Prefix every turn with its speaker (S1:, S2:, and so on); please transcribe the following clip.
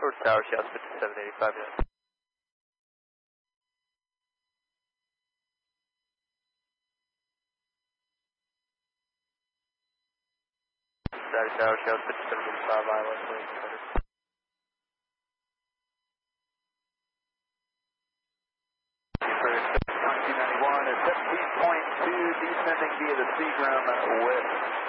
S1: Short Tower, South 5785, yeah. Static Tower, South 5785, ILS, please. 1991 at 17.2, descending via the Seagram West.